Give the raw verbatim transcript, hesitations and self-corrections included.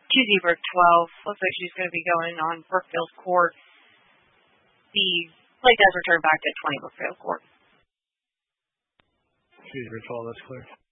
Q Z Brick twelve. Looks like she's going to be going on Brookfield Court. The plate does return back to twenty Brookfield Court. Q Z Brick twelve, that's clear.